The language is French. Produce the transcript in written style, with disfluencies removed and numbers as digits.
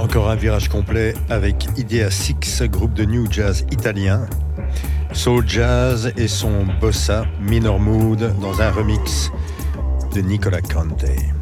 Encore un virage complet avec Idea Six, groupe de new jazz italien. Soul jazz et son bossa minor mood dans un remix de Nicola Conte.